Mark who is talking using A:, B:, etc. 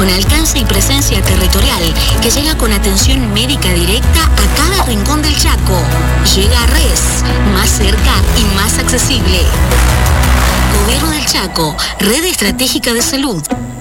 A: con alcance y presencia territorial, que llega con atención médica directa a cada rincón del Chaco. Llega a RES, más cerca y más accesible. Gobierno del Chaco, Red Estratégica de Salud.